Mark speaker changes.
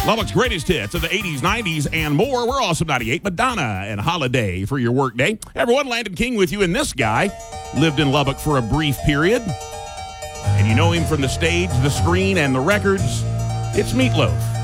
Speaker 1: Lubbock's greatest hits of the 80s, 90s, and more. We're Awesome 98, Madonna and Holiday for your workday. Everyone, Landon King with you, and this guy lived in Lubbock for a brief period. And you know him from the stage, the screen, and the records. It's Meatloaf.